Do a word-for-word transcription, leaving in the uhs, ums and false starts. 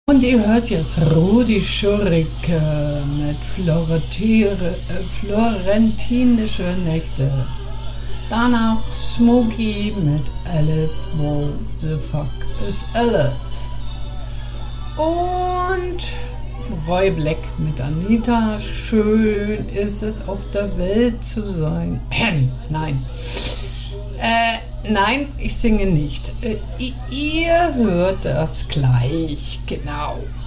Und ihr hört jetzt Rudi Schurike mit Florentiere, äh, Florentinische Nächte. Danach Smokey mit Alice, wo the fuck is Alice? Und Roy Black mit Anita, schön ist es auf der Welt zu sein. Nein. Äh, nein, ich singe nicht. Äh, ihr hört das gleich, genau.